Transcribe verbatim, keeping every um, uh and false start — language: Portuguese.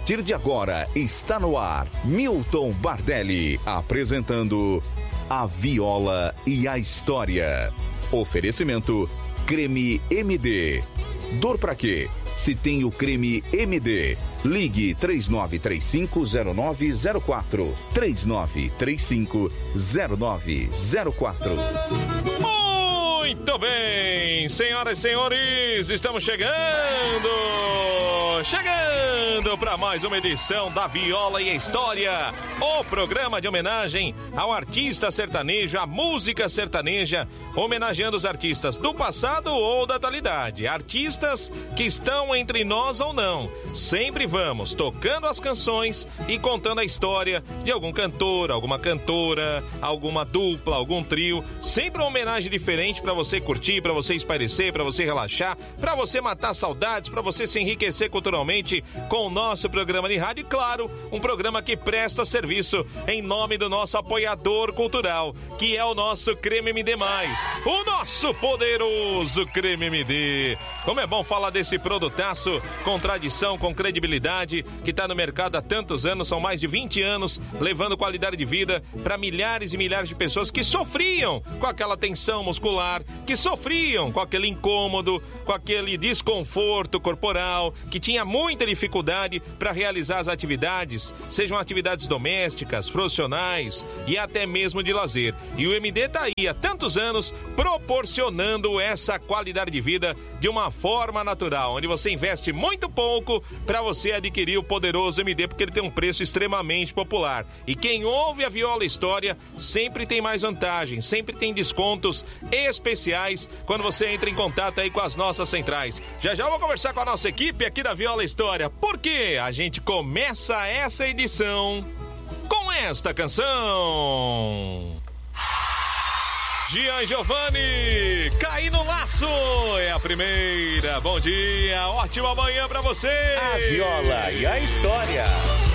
partir de agora está no ar Milton Bardelli apresentando A Viola e a História. Oferecimento Creme M D. Dor pra quê? Se tem o creme M D, ligue três nove três cinco zero nove zero quatro. três nove três cinco zero nove zero quatro. Muito bem, senhoras e senhores, estamos chegando, chegando para mais uma edição da Viola e a História, o programa de homenagem ao artista sertanejo, à música sertaneja, homenageando os artistas do passado ou da atualidade, artistas que estão entre nós ou não. Sempre vamos tocando as canções e contando a história de algum cantor, alguma cantora, alguma dupla, algum trio, sempre uma homenagem diferente para você curtir, para você espairecer, para você relaxar, para você matar saudades, para você se enriquecer culturalmente com o nosso programa de rádio e, claro, um programa que presta serviço em nome do nosso apoiador cultural, que é o nosso Creme M D mais, o nosso poderoso Creme M D. Como é bom falar desse produtaço com tradição, com credibilidade, que está no mercado há tantos anos, são mais de vinte anos, levando qualidade de vida para milhares e milhares de pessoas que sofriam com aquela tensão muscular, que sofriam com aquele incômodo, com aquele desconforto corporal, que tinha muita dificuldade para realizar as atividades, sejam atividades domésticas, profissionais e até mesmo de lazer. E o M D está aí há tantos anos proporcionando essa qualidade de vida de uma forma natural, onde você investe muito pouco para você adquirir o poderoso M D, porque ele tem um preço extremamente popular. E quem ouve a Viola História sempre tem mais vantagem, sempre tem descontos especiais quando você entra em contato aí com as nossas centrais. Já já eu vou conversar com a nossa equipe aqui da Viola História, porque a gente começa essa edição com esta canção. Gian Giovanni, Caí no Laço, é a primeira. Bom dia, ótima manhã pra você. A Viola e a História.